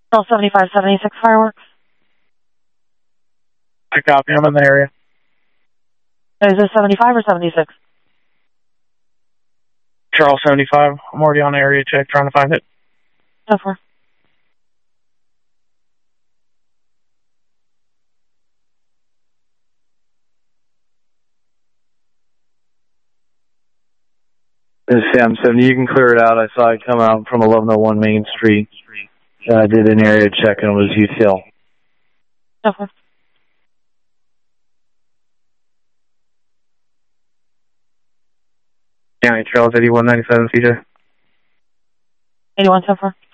Control 7576 fireworks. I copy. I'm in the area. Is this 75 or 76? Charles 75. I'm already on area check trying to find it. So far. This is Sam 70. You can clear it out. I saw it come out from 1101 Main Street. I did an area check and it was UTL. So far. County Trails 8197 CJ. 81 so far.